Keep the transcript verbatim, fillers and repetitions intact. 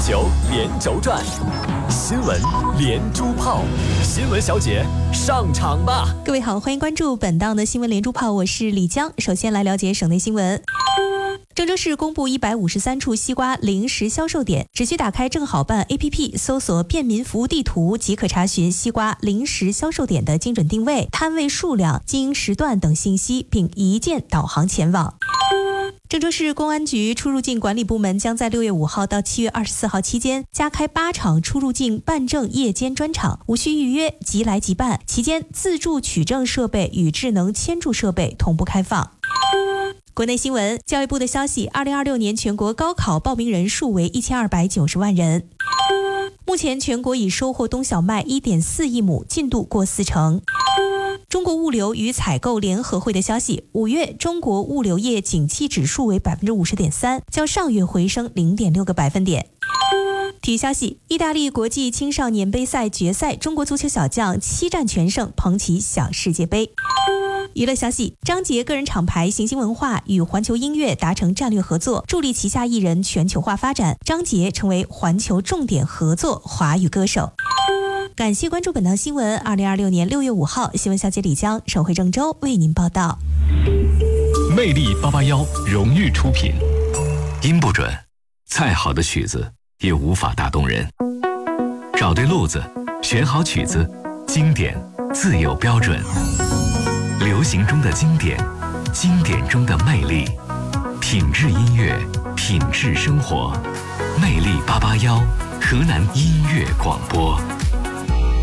球连轴转，新闻连珠炮，新闻小姐上场吧！ 各位好，欢迎关注本档的新闻连珠炮，我是李江。首先来了解省内新闻。郑州市公布一百五十三处西瓜零食销售点，只需打开正好办 A P P 搜索便民服务地图，即可查询西瓜零食销售点的精准定位、摊位数量、经营时段等信息，并一键导航前往。郑州市公安局出入境管理部门将在六月五号到七月二十四号期间加开八场出入境办证夜间专场，无需预约，即来即办。期间自助取证设备与智能签注设备同步开放。国内新闻，教育部的消息，二零二六年全国高考报名人数为一千二百九十万人。目前全国已收获冬小麦 一点四亿亩，进度过四成。中国物流与采购联合会的消息，五月中国物流业景气指数为 百分之五十点三， 较上月回升 零点六个百分点。体育消息，意大利国际青少年杯赛决赛，中国足球小将七战全胜，捧起小世界杯。娱乐消息，张杰个人厂牌行星文化与环球音乐达成战略合作，助力旗下艺人全球化发展，张杰成为环球重点合作华语歌手。感谢关注本档新闻。二零二六年六月五号，新闻小姐李江，省会郑州为您报道。 魅力八八幺荣誉出品。音不准，再好的曲子也无法打动人。找对路子，选好曲子，经典自有标准。流行中的经典，经典中的魅力，品质音乐，品质生活。魅力八八幺，河南音乐广播。